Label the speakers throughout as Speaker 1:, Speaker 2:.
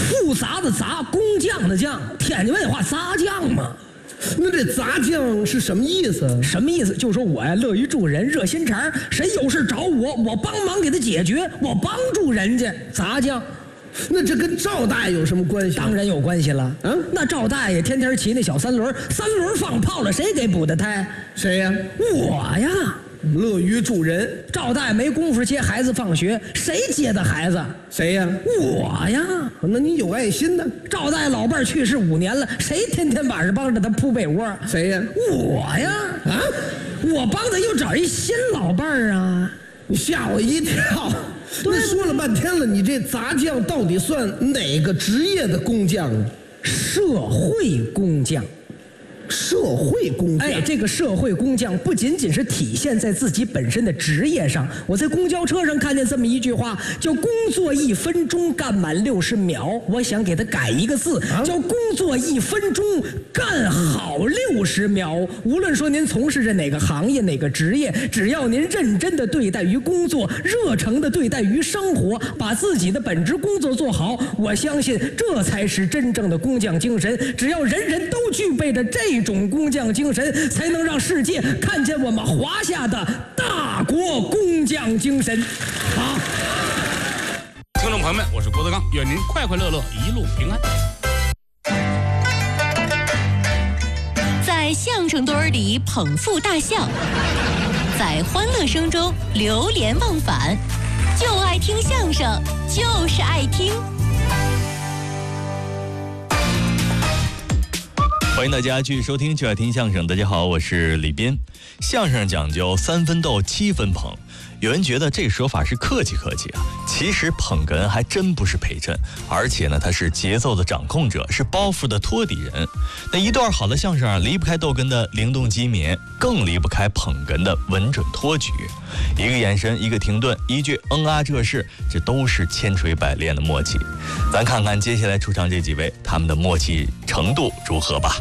Speaker 1: 复杂的杂，工匠的匠，天津卫话杂匠嘛。
Speaker 2: 那这杂匠是什么意思？
Speaker 1: 什么意思？就说我呀乐于助人，热心肠，谁有事找我，我帮忙给他解决，我帮助人家。杂匠。
Speaker 2: 那这跟赵大爷有什么关系？
Speaker 1: 当然有关系了。那赵大爷天天骑那小三轮，三轮放炮了，谁给补的胎？
Speaker 2: 谁呀？
Speaker 1: 我呀。
Speaker 2: 乐于助人。
Speaker 1: 赵大爷没工夫接孩子放学，谁接的孩子？
Speaker 2: 谁呀？
Speaker 1: 我呀。
Speaker 2: 那你有爱心呢？
Speaker 1: 赵大爷老伴儿去世5年了，谁天天晚上帮着他铺被窝？
Speaker 2: 谁呀？
Speaker 1: 我呀。啊，我帮他又找一新老伴儿啊！
Speaker 2: 你吓我一跳。那说了半天了，你这杂匠到底算哪个职业的工匠呢？
Speaker 1: 社会工匠。
Speaker 2: 社会工匠，
Speaker 1: 哎，这个社会工匠不仅仅是体现在自己本身的职业上。我在公交车上看见这么一句话，叫“工作1分钟干满60秒”。我想给他改一个字，叫“工作1分钟干好60秒”。无论说您从事着哪个行业、哪个职业，只要您认真的对待于工作，热诚的对待于生活，把自己的本职工作做好，我相信这才是真正的工匠精神。只要人人都具备着这种工匠精神，才能让世界看见我们华夏的大国工匠精神。好，
Speaker 3: 听众朋友们，我是郭德纲，愿您快快乐乐，一路平安。
Speaker 4: 在相声堆儿里捧腹大笑，在欢乐声中流连忘返，就爱听相声，就是爱听。
Speaker 5: 欢迎大家继续收听就爱听相声。大家好，我是李斌。相声讲究3分逗7分捧，有人觉得这个说法是客气客气啊，其实捧哏人还真不是陪衬，而且呢，他是节奏的掌控者，是包袱的托底人。那一段好的相声啊，离不开逗哏的灵动机敏，更离不开捧哏的稳准托举。一个眼神，一个停顿，一句啊这是，这都是千锤百炼的默契。咱看看接下来出场这几位，他们的默契程度如何吧。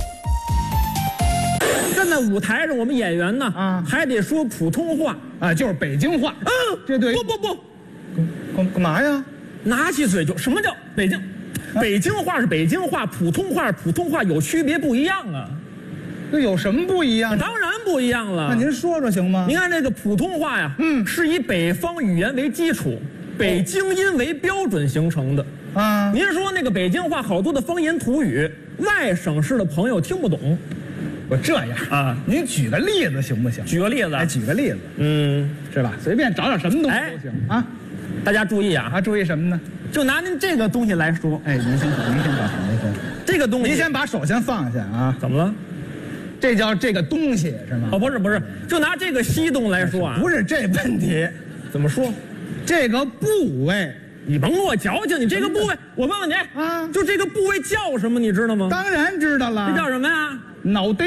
Speaker 6: 站在舞台上，我们演员呢，还得说普通话
Speaker 7: 啊，就是北京话。这对
Speaker 6: 不，
Speaker 7: 干嘛呀？
Speaker 6: 拿起嘴就什么叫北京？北京话是北京话，普通话是普通话，有区别不一样啊。
Speaker 7: 这有什么不一样？
Speaker 6: 当然不一样了。
Speaker 7: 那您说说行吗？
Speaker 6: 您看这个普通话呀，是以北方语言为基础，北京音为标准形成的啊。您说那个北京话好多的方言土语，外省市的朋友听不懂。
Speaker 7: 我这样
Speaker 6: 啊，
Speaker 7: 您举个例子行不行？
Speaker 6: 举个例子，
Speaker 7: 哎，举个例子，是吧？随便找点什么东西都行啊。
Speaker 6: 大家注意啊，
Speaker 7: 注意什么呢？
Speaker 6: 就拿您这个东西来说，
Speaker 7: 哎，您先把手，
Speaker 6: 这个东西，
Speaker 7: 您先把手先放下啊。
Speaker 6: 怎么了？
Speaker 7: 这叫这个东西是吗？
Speaker 6: 哦，不是，就拿这个西东来说啊，
Speaker 7: 不是这问题，
Speaker 6: 怎么说？
Speaker 7: 这个部位，
Speaker 6: 你甭给我矫情，你这个部位，我问问你啊，就这个部位叫什么？你知道吗？
Speaker 7: 当然知道了，
Speaker 6: 这叫什么呀？
Speaker 7: 脑袋。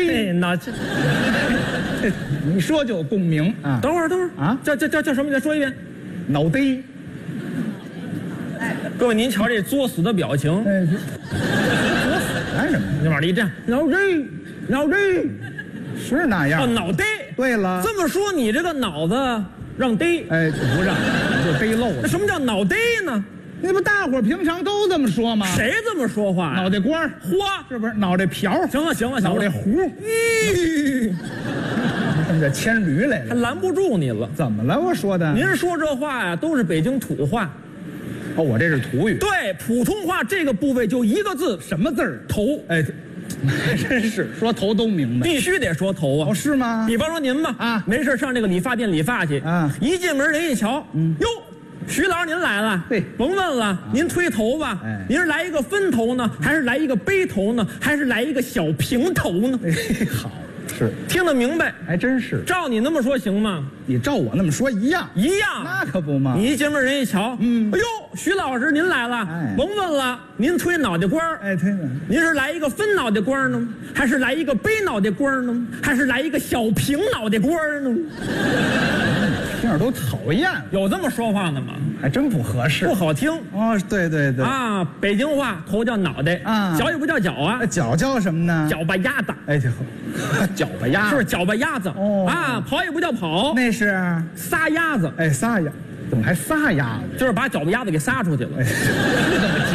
Speaker 7: 你说就有共鸣啊。
Speaker 6: 等会儿啊，叫什么？你再说一遍。
Speaker 7: 脑袋。
Speaker 6: 各位，您瞧这作死的表情。
Speaker 7: 作死干什么？
Speaker 6: 你往里一站，脑袋
Speaker 7: 是那样。
Speaker 6: 哦，脑袋。
Speaker 7: 对了，
Speaker 6: 这么说你这个脑子让逮？
Speaker 7: 哎，不让，就逮漏了。
Speaker 6: 那什么叫脑袋呢？
Speaker 7: 那不大伙平常都这么说吗？
Speaker 6: 谁这么说话？
Speaker 7: 脑袋瓜
Speaker 6: 花，
Speaker 7: 是不是？脑袋瓢。
Speaker 6: 行了，
Speaker 7: 脑袋糊。你这牵驴来了，
Speaker 6: 还拦不住你了。
Speaker 7: 怎么了？我说的。
Speaker 6: 您说这话呀，都是北京土话。
Speaker 7: 哦，我这是土语。
Speaker 6: 对，普通话这个部位就一个字，
Speaker 7: 什么字儿？
Speaker 6: 头。
Speaker 7: 哎，还真是说头都明白，
Speaker 6: 必须得说头啊。
Speaker 7: 哦，是吗？
Speaker 6: 比方说您吧，啊，没事上这个理发店理发去，啊，一进门人一瞧，哟，徐老师您来了，
Speaker 7: 对，
Speaker 6: 甭问了，您推头吧，
Speaker 7: 哎，
Speaker 6: 您是来一个分头呢，还是来一个背头呢，还是来一个小平头呢？
Speaker 7: 好。是
Speaker 6: 听得明白，
Speaker 7: 还真是。
Speaker 6: 照你那么说行吗？
Speaker 7: 你照我那么说一样，那可不嘛。
Speaker 6: 你一进门人一瞧，哎呦，徐老师您来了，甭问了，您推脑袋瓜儿，
Speaker 7: 哎，推呢。
Speaker 6: 您是来一个分脑袋瓜儿呢，还是来一个背脑袋瓜儿呢，还是来一个小平脑袋瓜儿呢？
Speaker 7: 听着都讨厌。
Speaker 6: 有这么说话的吗？
Speaker 7: 还真不合适，
Speaker 6: 不好听。
Speaker 7: 哦，对
Speaker 6: 啊，北京话头叫脑袋啊，脚也不叫脚啊，
Speaker 7: 脚叫什么呢？
Speaker 6: 脚巴丫子。
Speaker 7: 哎，脚巴丫
Speaker 6: 是脚巴丫子。哦啊，跑也不叫跑，
Speaker 7: 那是
Speaker 6: 撒丫子。
Speaker 7: 哎，撒丫，怎么还撒丫子？
Speaker 6: 就是把脚巴丫子给撒出去了。
Speaker 7: 这么解释？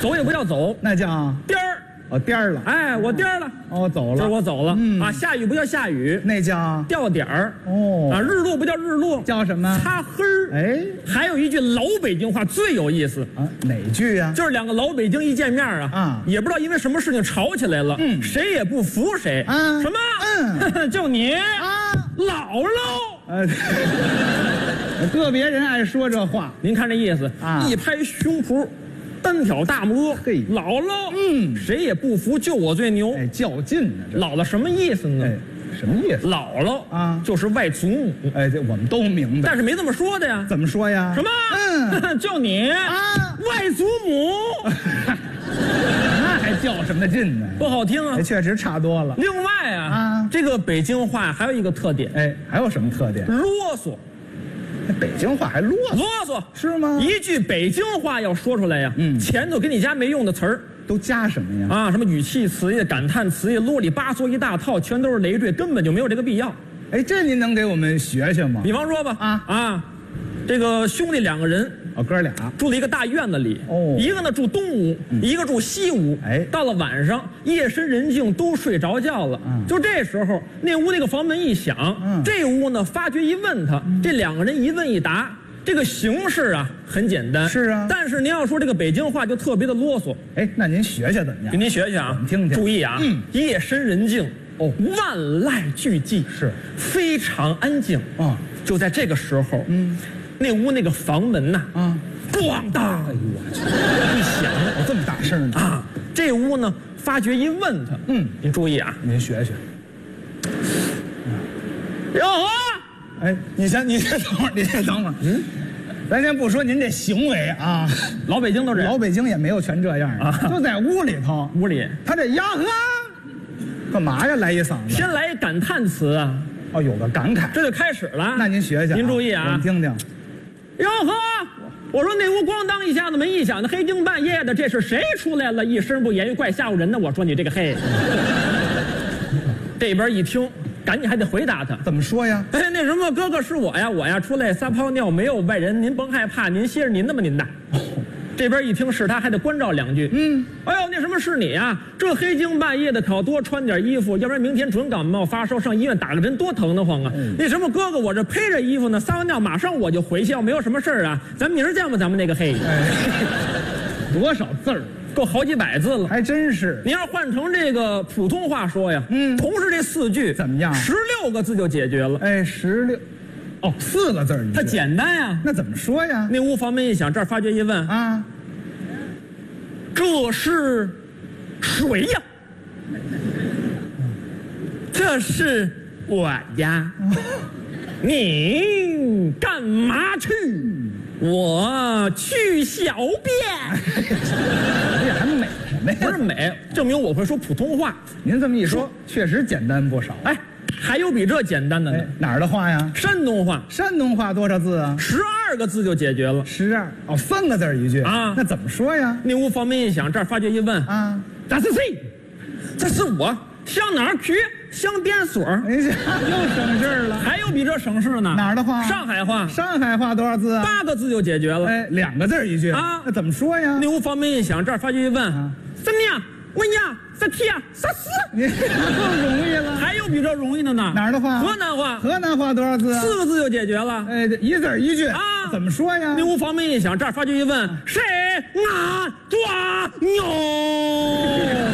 Speaker 6: 走也不叫走，
Speaker 7: 那叫
Speaker 6: 颠儿。
Speaker 7: 哦颠儿了。
Speaker 6: 哎，我颠儿了，
Speaker 7: 哦走了，
Speaker 6: 今儿我走了。
Speaker 7: 嗯
Speaker 6: 啊，下雨不叫下雨，
Speaker 7: 那叫
Speaker 6: 掉点儿。
Speaker 7: 哦
Speaker 6: 啊，日落不叫日落，
Speaker 7: 叫什么？
Speaker 6: 擦黑儿。
Speaker 7: 哎
Speaker 6: 还有一句老北京话最有意思，
Speaker 7: 啊哪句呀？
Speaker 6: 就是两个老北京一见面啊，也不知道因为什么事情吵起来了，谁也不服谁。
Speaker 7: 啊
Speaker 6: 什么？就你
Speaker 7: 啊
Speaker 6: 姥姥。
Speaker 7: 个别人爱说这话。
Speaker 6: 您看这意思
Speaker 7: 啊
Speaker 6: 一拍胸脯，单挑大拇，
Speaker 7: 嘿
Speaker 6: 姥姥，谁也不服，就我最牛。
Speaker 7: 哎较劲呢这。
Speaker 6: 姥姥什么意思呢？
Speaker 7: 哎什么意思？
Speaker 6: 姥姥
Speaker 7: 啊
Speaker 6: 就是外祖母，
Speaker 7: 哎这我们都明白。
Speaker 6: 但是没这么说的呀。
Speaker 7: 怎么说呀？
Speaker 6: 什么？就你
Speaker 7: 啊
Speaker 6: 外祖母，
Speaker 7: 那还较什么劲呢？
Speaker 6: 不好听啊
Speaker 7: 哎，。确实差多了。
Speaker 6: 另外
Speaker 7: 啊
Speaker 6: 这个北京话还有一个特点，
Speaker 7: 哎，还有什么特点？
Speaker 6: 啰嗦。
Speaker 7: 北京话还啰嗦，
Speaker 6: 啰嗦
Speaker 7: 是吗？
Speaker 6: 一句北京话要说出来呀，前头给你加没用的词儿
Speaker 7: 都加什么呀？
Speaker 6: 啊，什么语气词呀、感叹词呀、啰里吧嗦一大套，全都是累赘，根本就没有这个必要。
Speaker 7: 哎，这您能给我们学学吗？
Speaker 6: 比方说吧，这个兄弟两个人
Speaker 7: 哦，哥俩
Speaker 6: 住在一个大院子里，
Speaker 7: 哦
Speaker 6: 一个呢住东屋，一个住西屋。
Speaker 7: 哎
Speaker 6: 到了晚上，夜深人静，都睡着觉了。就这时候，那屋那个房门一响，这屋呢发觉一问他，这两个人一问一答。这个形式啊很简单，
Speaker 7: 是啊
Speaker 6: 但是您要说这个北京话就特别的啰嗦，
Speaker 7: 哎，那您学学怎么样
Speaker 6: 给？您学学啊，
Speaker 7: 我们听听
Speaker 6: 注意啊，夜深人静，
Speaker 7: 哦
Speaker 6: 万籁俱寂，
Speaker 7: 是
Speaker 6: 非常安静
Speaker 7: 啊。
Speaker 6: 就在这个时候，那屋那个房门呐，咣当，
Speaker 7: 哎呦我去，一响，哦这么大声呢？
Speaker 6: 啊，这屋呢发觉一问他，您注意啊，
Speaker 7: 您学学。
Speaker 6: 哟呵，
Speaker 7: 哎，你先等会儿，你先等会儿。咱先不说您这行为啊，
Speaker 6: 老北京都这样，
Speaker 7: 老北京也没有全这样的，就在屋里头，
Speaker 6: 屋里
Speaker 7: 他这呀呵，干嘛呀？来一嗓子。
Speaker 6: 先来一感叹词啊，
Speaker 7: 哦，有个感慨。
Speaker 6: 这就开始了。
Speaker 7: 那您学学啊，
Speaker 6: 您注意啊
Speaker 7: 我们听听。
Speaker 6: 哟呵，我说那屋咣当一下子门一响的，黑更半夜的，这是谁出来了？一声不言语，怪吓唬人的。我说你这个嘿，这边一听，赶紧还得回答他。
Speaker 7: 怎么说呀？
Speaker 6: 哎，那什么，哥哥是我呀，我呀出来撒泡尿，没有外人，您甭害怕，您歇着您的吧，您的。这边一听是他，还得关照两句。哎呦，那什么是你呀？这黑更半夜的，可要多穿点衣服，要不然明天准感冒发烧，上医院打个针多疼得慌啊！那什么哥哥，我这披着衣服呢，撒完尿马上我就回去，要没有什么事儿啊，咱明儿见吧，咱们那个嘿，
Speaker 7: 多少字儿？
Speaker 6: 够好几百字了。
Speaker 7: 还真是。
Speaker 6: 您要换成这个普通话说呀，同时这4句
Speaker 7: 怎么样
Speaker 6: ？16个字就解决了。
Speaker 7: 哎，16，哦，4个字儿一句。
Speaker 6: 它简单呀。
Speaker 7: 那怎么说呀？
Speaker 6: 那屋房门一响，这儿发觉一问
Speaker 7: 啊，
Speaker 6: 这是谁呀？这是我呀。你干嘛去？我去小便。
Speaker 7: 这还美什么呀？
Speaker 6: 不是美，证明我会说普通话。
Speaker 7: 您这么一说，确实简单不少。
Speaker 6: 哎，还有比这简单的呢
Speaker 7: 哎，。哪儿的话呀？
Speaker 6: 山东话
Speaker 7: 山东话多少字啊
Speaker 6: 12个字就解决了。
Speaker 7: ？12哦，3个字儿一句
Speaker 6: 啊
Speaker 7: 那怎么说呀？
Speaker 6: 那屋房门一响，这儿发觉一问
Speaker 7: 啊，
Speaker 6: 这是谁？这是我，上哪儿去？上电所。
Speaker 7: 哎呀，又省事儿了。
Speaker 6: 还有比这省事呢？
Speaker 7: 哪儿的话？
Speaker 6: 上海话
Speaker 7: 上海话多少字啊
Speaker 6: ，8个字就解决了。
Speaker 7: 哎，2个字儿一句
Speaker 6: 啊
Speaker 7: 那怎么说呀？
Speaker 6: 那屋房门一响，这儿发觉一问什么呀？问呀？啥题呀？啥事？
Speaker 7: 你更容易了。
Speaker 6: 还有比这容易的呢？
Speaker 7: 哪儿的话？
Speaker 6: 河南话。
Speaker 7: 河南话多少字啊
Speaker 6: 4个字就解决了。
Speaker 7: 哎，一字儿一句
Speaker 6: 啊
Speaker 7: 怎么说呀？
Speaker 6: 那屋房门一响，这儿发觉一问谁俺抓牛？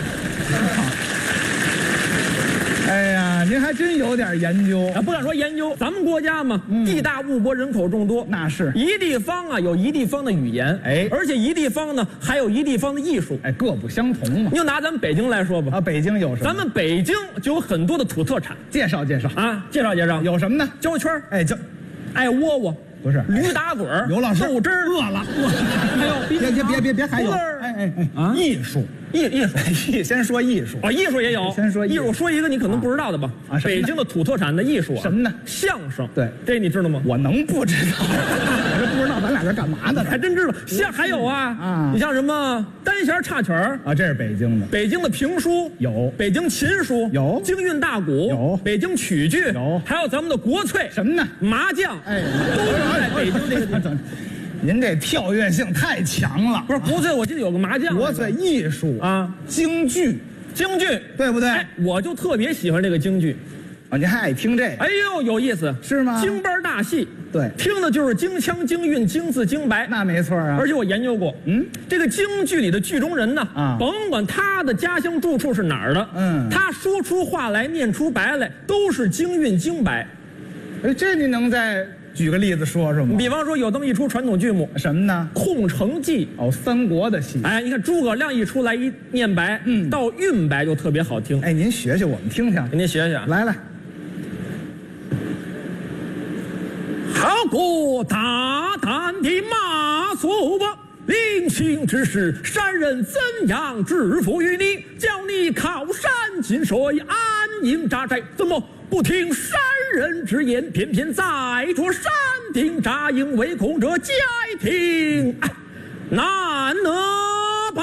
Speaker 7: 哎呀，您还真有点研究。
Speaker 6: 啊，不敢说研究，咱们国家嘛，地大物博，人口众多，
Speaker 7: 那是
Speaker 6: 一地方啊有一地方的语言，
Speaker 7: 哎
Speaker 6: 而且一地方呢还有一地方的艺术。
Speaker 7: 哎，各不相同嘛
Speaker 6: 你。就拿咱们北京来说吧，
Speaker 7: 啊，北京有什么？
Speaker 6: 咱们北京就有很多的土特产
Speaker 7: 介绍介绍。
Speaker 6: 啊，介绍介绍，
Speaker 7: 有什么呢？
Speaker 6: 焦圈儿、
Speaker 7: 哎，就
Speaker 6: 爱窝窝、
Speaker 7: 不是
Speaker 6: 驴打滚儿、
Speaker 7: 刘老师
Speaker 6: 豆汁儿，
Speaker 7: 饿了，
Speaker 6: 还有
Speaker 7: 别，还有，
Speaker 6: 胡儿
Speaker 7: 哎
Speaker 6: 啊
Speaker 7: 艺术，
Speaker 6: 艺术。
Speaker 7: 先说艺术。
Speaker 6: 哦，艺术也有。
Speaker 7: 先说艺术
Speaker 6: 我说一个你可能不知道的吧？
Speaker 7: 啊什么呢
Speaker 6: 北京的土特产的艺术啊，
Speaker 7: 什么呢？
Speaker 6: 相声。
Speaker 7: 对
Speaker 6: 这你知道吗？
Speaker 7: 我能不知道？我这不知道，咱俩这干嘛呢？
Speaker 6: 还真知道。还有啊，
Speaker 7: 啊
Speaker 6: 你像什么单弦插曲儿，
Speaker 7: 啊，这是北京的。
Speaker 6: 北京的评书
Speaker 7: 有
Speaker 6: 北京琴书
Speaker 7: 有
Speaker 6: 京韵大鼓
Speaker 7: 有
Speaker 6: 北京曲剧
Speaker 7: 有
Speaker 6: 还有咱们的国粹
Speaker 7: 什么呢？
Speaker 6: 麻将，
Speaker 7: 哎，
Speaker 6: 都是在北京这个地方。
Speaker 7: 您这跳跃性太强了。
Speaker 6: 不是国粹，我记得有个麻将。
Speaker 7: 国粹艺术
Speaker 6: 啊，
Speaker 7: 京剧，
Speaker 6: 京剧
Speaker 7: 对不对？
Speaker 6: 哎，我就特别喜欢这个京剧。
Speaker 7: 啊，您还爱听这个？
Speaker 6: 哎呦，有意思，
Speaker 7: 是吗？
Speaker 6: 京班大戏，
Speaker 7: 对，
Speaker 6: 听的就是京腔、京韵、京字、京白。
Speaker 7: 那没错啊。
Speaker 6: 而且我研究过，这个京剧里的剧中人呢，甭管他的家乡住处是哪儿的，他说出话来、念出白来，都是京韵、京白。
Speaker 7: 哎，这您能再举个例子说说吗？
Speaker 6: 比方说有这么一出传统剧目，
Speaker 7: 什么呢？
Speaker 6: 《空城计》。
Speaker 7: 哦，三国的戏。
Speaker 6: 哎，你看诸葛亮一出来一念白，到韵白就特别好听。
Speaker 7: 哎，您学学我们听听。
Speaker 6: 您学学。
Speaker 7: 来。
Speaker 6: 好过大胆的马谡吧，临行之时，山人怎样制服于你？叫你靠山进水，安营扎寨，怎么不听山人之言？偏偏在着山顶扎营，围攻者皆听，难得保。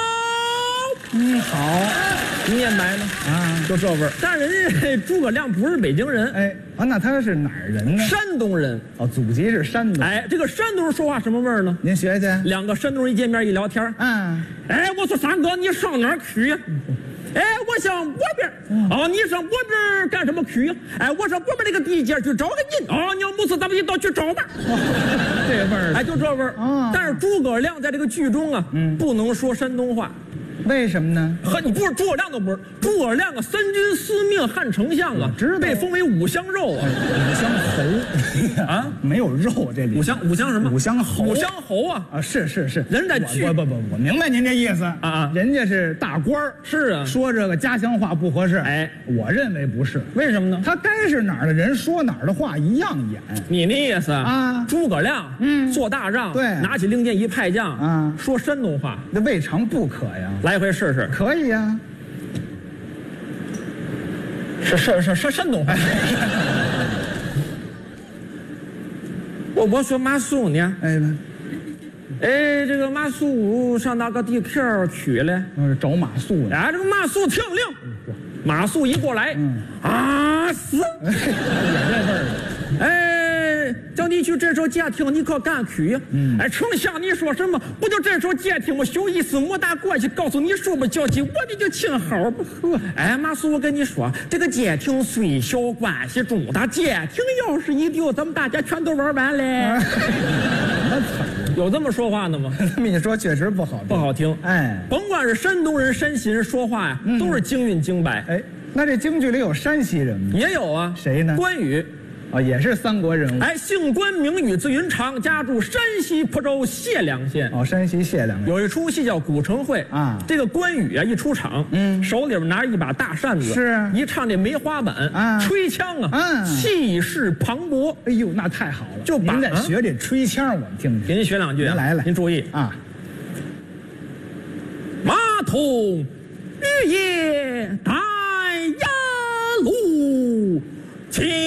Speaker 7: 好，
Speaker 6: 你念白呢？
Speaker 7: 啊，
Speaker 6: 就这味儿。但是人家诸葛亮不是北京人，
Speaker 7: 哎，啊，那他是哪儿人呢？
Speaker 6: 山东人。
Speaker 7: 哦，祖籍是山东。
Speaker 6: 哎，这个山东人说话什么味儿呢？
Speaker 7: 您学学。
Speaker 6: 两个山东人一见面一聊天，哎，我说三哥，你上哪儿去呀？哎，我上我边儿。你上我边儿干什么去呀？哎，我上我边那个地界去找个人。你要不是咱们一道去找吧。
Speaker 7: 这味儿。
Speaker 6: 哎，就这味儿。但是诸葛亮在这个剧中啊，不能说山东话。
Speaker 7: 为什么呢？
Speaker 6: 你不是诸葛亮都不是，诸葛亮啊，三军司命汉丞相啊，被封为五香肉啊，
Speaker 7: 五香侯啊，没有肉这里。
Speaker 6: 五香什么？
Speaker 7: 五香侯。
Speaker 6: 五香侯啊！
Speaker 7: 啊，是。
Speaker 6: 人在剧
Speaker 7: 不，我明白您这意思啊。人家是大官儿，
Speaker 6: 是啊，
Speaker 7: 说这个家乡话不合适。
Speaker 6: 哎，
Speaker 7: 我认为不是。
Speaker 6: 为什么呢？
Speaker 7: 他该是哪儿的人，说哪儿的话一样演。
Speaker 6: 你那意思
Speaker 7: 啊？
Speaker 6: 诸葛亮做大仗，
Speaker 7: 对，
Speaker 6: 拿起令箭一派将啊，说山东话，
Speaker 7: 那未尝不可呀。
Speaker 6: 来回试试。
Speaker 7: 可以呀。
Speaker 6: 是山东话。我说马谡呢？哎，这个马谡上哪个地片去了？
Speaker 7: 找马谡呢。
Speaker 6: 哎，这个马谡听令，马谡一过来，死！
Speaker 7: 也这味儿。
Speaker 6: 哎，叫你去镇守监听，你可敢去呀？哎，丞相，你说什么？不就镇守监听吗？小意思，莫大过去，告诉你说不交集，我的就请好不？哎，马谡，我跟你说，这个监听虽小，关系重大。监听要是一丢，咱们大家全都玩完了。有这么说话的吗？
Speaker 7: 这么一说，确实不好听。
Speaker 6: 不好听。
Speaker 7: 哎，
Speaker 6: 甭管是山东人、山西人说话呀，都是京韵京白。
Speaker 7: 哎，那这京剧里有山西人吗？
Speaker 6: 也有啊。
Speaker 7: 谁呢？
Speaker 6: 关羽。
Speaker 7: 也是三国人物。
Speaker 6: 哎，姓关，名羽，字云长，家住山西蒲州解良县。
Speaker 7: 山西解良县
Speaker 6: 有一出戏叫《古城会》啊。这个关羽啊，一出场，手里边拿着一把大扇子，
Speaker 7: 是
Speaker 6: 一唱这梅花板啊，吹枪啊，气势磅礴。
Speaker 7: 哎呦，那太好了！
Speaker 6: 就
Speaker 7: 您得学这吹枪，我们听听。
Speaker 6: 给您学两句啊。
Speaker 7: 来，
Speaker 6: 您注意
Speaker 7: 啊。
Speaker 6: 马童玉叶带呀路。